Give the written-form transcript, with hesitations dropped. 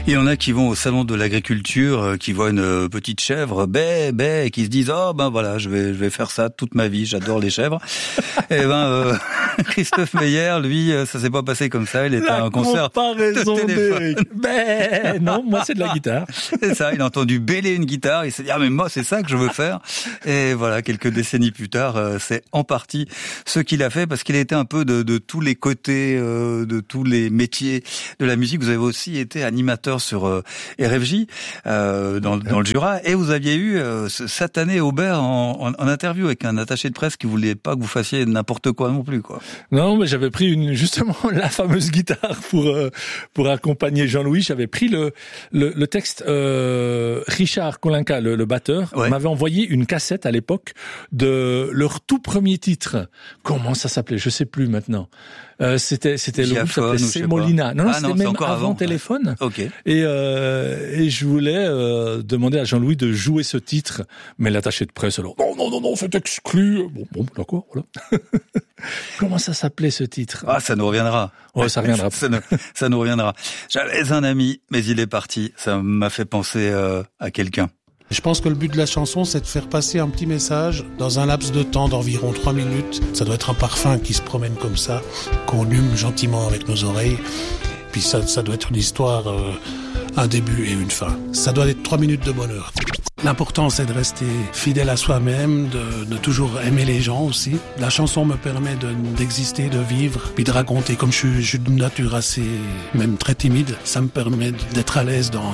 Il y en a qui vont au salon de l'agriculture, qui voient une petite chèvre, bé, et qui se disent, oh ben voilà, je vais faire ça toute ma vie, j'adore les chèvres. Et Christophe Meyer, lui, ça s'est pas passé comme ça, il était à un concert de téléphone. Non, moi c'est de la guitare. C'est ça, il a entendu bêler une guitare, il s'est dit, ah mais moi c'est ça que je veux faire. Et voilà, quelques décennies plus tard, c'est en partie ce qu'il a fait, parce qu'il a été un peu de tous les côtés, de tous les métiers de la musique. Vous avez aussi été animateur sur RFJ, dans le Jura, et vous aviez eu ce satané Aubert en interview avec un attaché de presse qui voulait pas que vous fassiez n'importe quoi non plus, quoi. Non, mais j'avais pris justement la fameuse guitare pour accompagner Jean-Louis. J'avais pris le texte. Richard Kolinka, le batteur, m'avait envoyé une cassette à l'époque de leur tout premier titre. Comment ça s'appelait? Je sais plus maintenant. C'était le groupe s'appelait Semolina. Non, c'était même avant Téléphone. Ok. Et je voulais demander à Jean-Louis de jouer ce titre, mais l'attaché de presse alors non, c'est exclu. Bon, d'accord, voilà. Comment ça s'appelait ce titre? Ah, ça nous reviendra. Ouais, ça reviendra. ça nous reviendra. J'avais un ami, mais il est parti. Ça m'a fait penser à quelqu'un. Je pense que le but de la chanson, c'est de faire passer un petit message dans un laps de temps d'environ 3 minutes. Ça doit être un parfum qui se promène comme ça, qu'on hume gentiment avec nos oreilles. Puis ça doit être une histoire, un début et une fin. Ça doit être 3 minutes de bonheur. L'important, c'est de rester fidèle à soi-même, de toujours aimer les gens aussi. La chanson me permet d'exister, de vivre, puis de raconter. Comme je suis d'une nature assez, même très timide, ça me permet d'être à l'aise dans